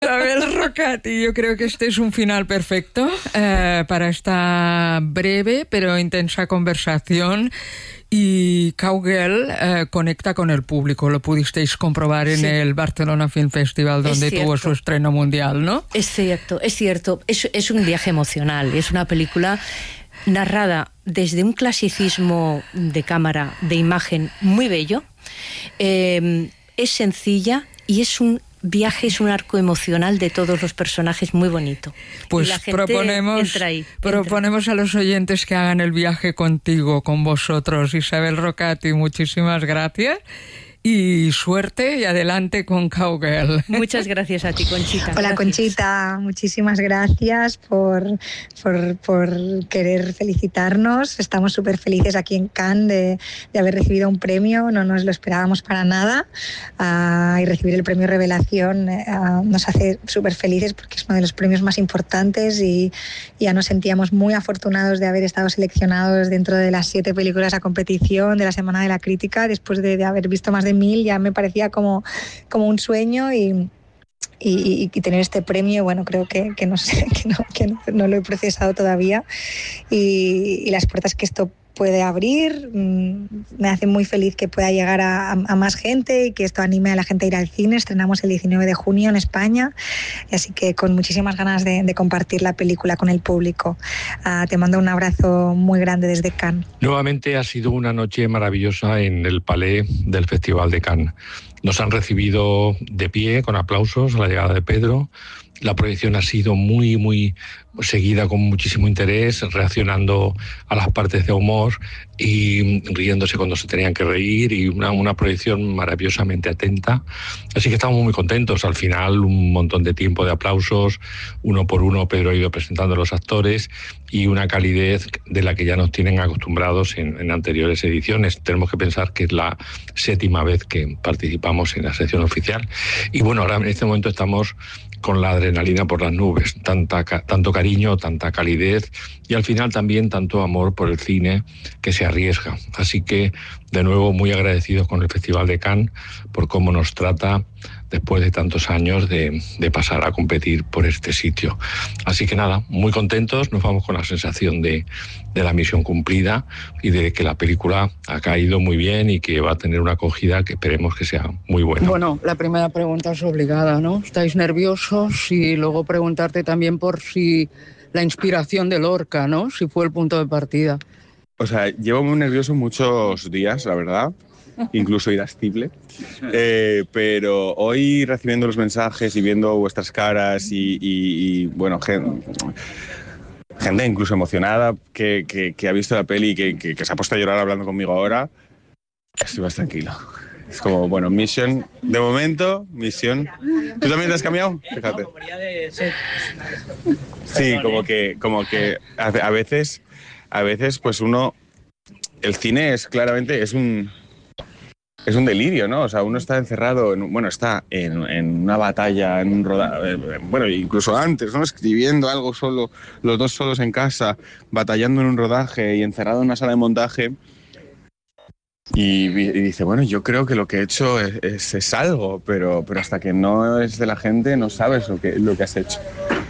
Isabel Rocati, yo creo que este es un final perfecto para esta breve pero intensa conversación. Y Cowgirl conecta con el público, lo pudisteis comprobar en el Barcelona Film Festival, donde tuvo su estreno mundial, ¿no? Es cierto. Es un viaje emocional, es una película narrada desde un clasicismo de cámara, de imagen muy bello, es sencilla y es un viaje, es un arco emocional de todos los personajes muy bonito. Pues proponemos a los oyentes que hagan el viaje contigo, con vosotros. Isabel Rocati, muchísimas gracias. Y suerte y adelante con Cowgirl. Muchas gracias a ti, Conchita. Hola, gracias. Conchita, muchísimas gracias por querer felicitarnos. Estamos súper felices aquí en Cannes de haber recibido un premio, no nos lo esperábamos para nada. Y recibir el premio Revelación nos hace súper felices porque es uno de los premios más importantes y ya nos sentíamos muy afortunados de haber estado seleccionados dentro de las 7 películas a competición de la Semana de la Crítica, después de haber visto más de 1000, ya me parecía como un sueño y tener este premio, bueno, creo que no lo he procesado todavía y las puertas que esto puede abrir me hace muy feliz que pueda llegar a más gente y que esto anime a la gente a ir al cine. Estrenamos el 19 de junio en España, así que con muchísimas ganas de compartir la película con el público. Te mando un abrazo muy grande desde Cannes. Nuevamente ha sido una noche maravillosa en el Palais del Festival de Cannes. Nos han recibido de pie, con aplausos, a la llegada de Pedro. La proyección ha sido muy, muy seguida, con muchísimo interés, reaccionando a las partes de humor y riéndose cuando se tenían que reír, y una proyección maravillosamente atenta. Así que estamos muy contentos. Al final, un montón de tiempo de aplausos, uno por uno. Pedro ha ido presentando a los actores y una calidez de la que ya nos tienen acostumbrados en anteriores ediciones. Tenemos que pensar que es la 7ª vez que participamos en la sección oficial. Y bueno, ahora en este momento estamos con la adrenalina por las nubes, tanto cariño, tanta calidez y al final también tanto amor por el cine que se arriesga. Así que, de nuevo, muy agradecidos con el Festival de Cannes por cómo nos trata después de tantos años de pasar a competir por este sitio. Así que nada, muy contentos, nos vamos con la sensación de la misión cumplida y de que la película ha caído muy bien y que va a tener una acogida que esperemos que sea muy buena. Bueno, la primera pregunta es obligada, ¿no? ¿Estáis nerviosos? Y luego preguntarte también por si la inspiración de Lorca, ¿no? Si fue el punto de partida. O sea, llevo muy nervioso muchos días, la verdad, incluso irascible, pero hoy recibiendo los mensajes y viendo vuestras caras y bueno, gente incluso emocionada que ha visto la peli y que se ha puesto a llorar hablando conmigo ahora, estoy más tranquilo. Es como, bueno, misión, de momento, misión. ¿Tú también te has cambiado? Fíjate. Sí, como que a veces pues uno, el cine es claramente, es un delirio, ¿no? O sea, uno está encerrado, está en una batalla, en un rodaje, bueno, incluso antes, ¿no? Escribiendo algo solo, los dos solos en casa, batallando en un rodaje y encerrado en una sala de montaje. Y dice, bueno, yo creo que lo que he hecho es algo, pero hasta que no es de la gente no sabes lo que has hecho.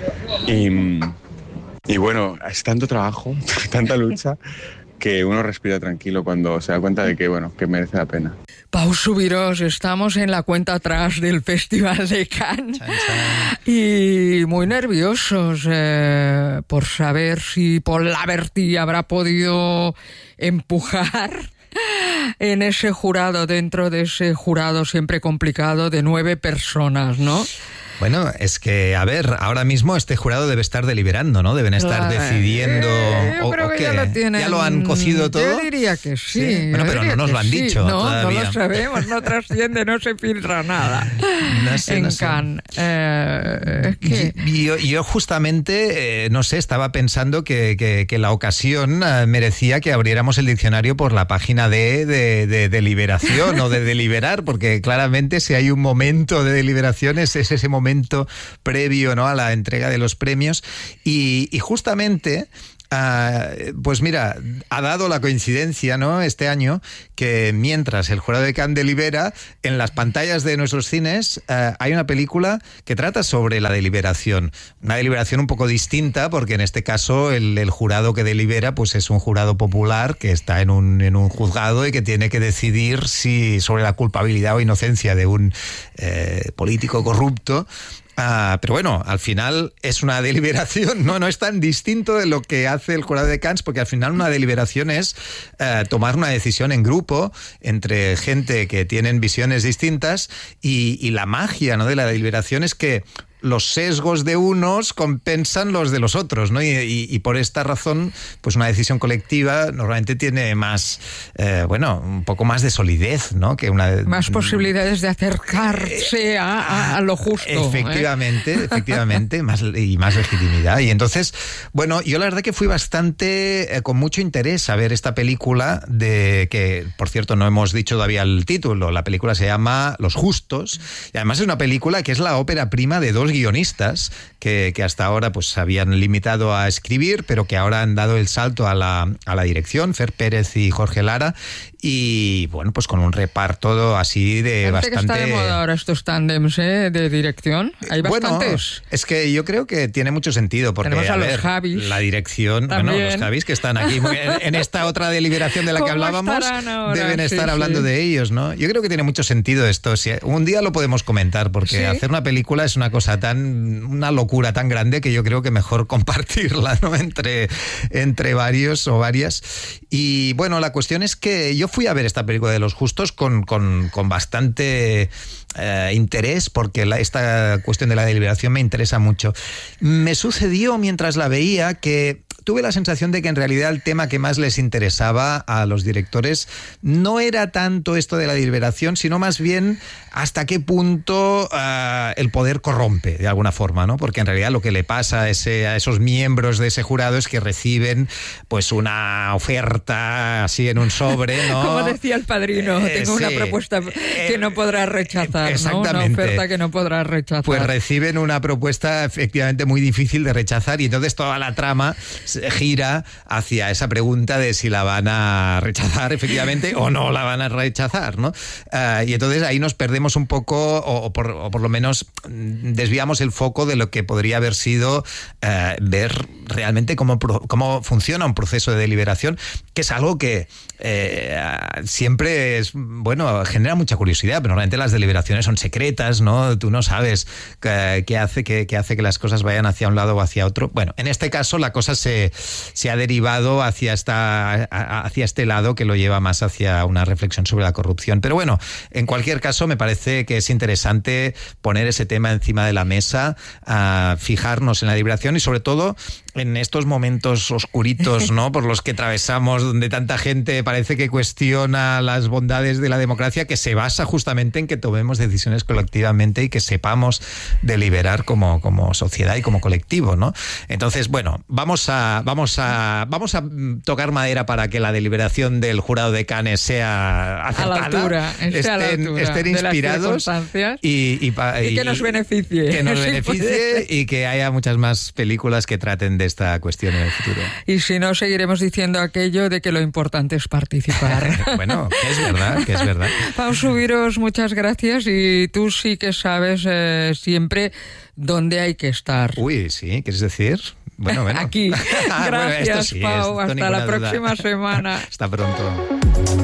Y bueno, es tanto trabajo, tanta lucha, que uno respira tranquilo cuando se da cuenta de que, bueno, que merece la pena. Pau Subirós, estamos en la cuenta atrás del Festival de Cannes. Chan, chan. Y muy nerviosos por saber si Paul Laverty habrá podido empujar en ese jurado, dentro de ese jurado siempre complicado de 9 personas, ¿no? Bueno, es que, a ver, ahora mismo este jurado debe estar deliberando, ¿no? Deben estar decidiendo... Yo creo que ya lo tienen... ¿Ya lo han cocido todo? Yo diría que sí. Bueno, pero no nos lo han dicho todavía. No lo sabemos, no trasciende, no se filtra nada en Cannes. Es que... Yo justamente, no sé, estaba pensando que la ocasión merecía que abriéramos el diccionario por la página de deliberación o de deliberar, porque claramente si hay un momento de deliberación es ese momento previo, ¿no?, a la entrega de los premios y justamente Pues mira, ha dado la coincidencia, ¿no?, este año, que mientras el jurado de Cannes delibera, en las pantallas de nuestros cines hay una película que trata sobre la deliberación. Una deliberación un poco distinta, porque en este caso el jurado que delibera pues es un jurado popular que está en un juzgado y que tiene que decidir si sobre la culpabilidad o inocencia de un político corrupto. Pero bueno, al final es una deliberación, no es tan distinto de lo que hace el jurado de Cannes, porque al final una deliberación es tomar una decisión en grupo entre gente que tienen visiones distintas y la magia, ¿no?, de la deliberación es que los sesgos de unos compensan los de los otros, ¿no? Y por esta razón, pues una decisión colectiva normalmente tiene más, un poco más de solidez, ¿no? Que más posibilidades de acercarse a lo justo. Efectivamente, más legitimidad. Y entonces, bueno, yo la verdad que fui bastante, con mucho interés a ver esta película que, por cierto, no hemos dicho todavía el título. La película se llama Los Justos, y además es una película que es la ópera prima de dos guionistas que hasta ahora pues se habían limitado a escribir, pero que ahora han dado el salto a la dirección, Fer Pérez y Jorge Lara, y bueno, pues con un reparto así de bastante... que está de moda ahora estos tándems de dirección. Hay bastantes. Bueno, es que yo creo que tiene mucho sentido, porque tenemos a los Javis, la dirección, también. Los Javis que están aquí en esta otra deliberación de la que hablábamos, deben estar hablando de ellos, ¿no? Yo creo que tiene mucho sentido esto. Si un día lo podemos comentar, porque hacer una película es una cosa una locura tan grande que yo creo que mejor compartirla, ¿no?, entre varios o varias. Y bueno, la cuestión es que yo fui a ver esta película de Los Justos con bastante interés, porque esta cuestión de la deliberación me interesa mucho. Me sucedió mientras la veía que tuve la sensación de que en realidad el tema que más les interesaba a los directores no era tanto esto de la deliberación, sino más bien hasta qué punto el poder corrompe de alguna forma, ¿no? Porque en realidad lo que le pasa a esos miembros de ese jurado es que reciben pues una oferta así en un sobre, ¿no? Como decía el Padrino, tengo una propuesta que no podrás rechazar, exactamente, ¿no? Una oferta que no podrás rechazar. Pues reciben una propuesta efectivamente muy difícil de rechazar, y entonces toda la trama gira hacia esa pregunta de si la van a rechazar efectivamente o no la van a rechazar, ¿no? Y entonces ahí nos perdemos un poco, o por lo menos desviamos el foco de lo que podría haber sido ver realmente cómo funciona un proceso de deliberación, que es algo que siempre genera mucha curiosidad, pero normalmente las deliberaciones son secretas, ¿no? Tú no sabes qué hace que las cosas vayan hacia un lado o hacia otro. Bueno, en este caso la cosa se ha derivado hacia este lado, que lo lleva más hacia una reflexión sobre la corrupción. Pero bueno, en cualquier caso me parece que es interesante poner ese tema encima de la mesa, fijarnos en la deliberación y sobre todo en estos momentos oscuritos, ¿no?, por los que atravesamos, donde tanta gente parece que cuestiona las bondades de la democracia, que se basa justamente en que tomemos decisiones colectivamente y que sepamos deliberar como sociedad y como colectivo, ¿no? Entonces, bueno, vamos a tocar madera para que la deliberación del jurado de Cannes sea acertada, estén inspirados y que nos beneficie. Y que haya muchas más películas que traten de esta cuestión en el futuro. Y si no, seguiremos diciendo aquello de que lo importante es participar. Bueno, que es verdad. Pau Subiros, muchas gracias, y tú sí que sabes siempre dónde hay que estar. Uy, sí, ¿quieres decir? Bueno. Aquí. Gracias, Pau. Hasta la próxima semana. Hasta pronto.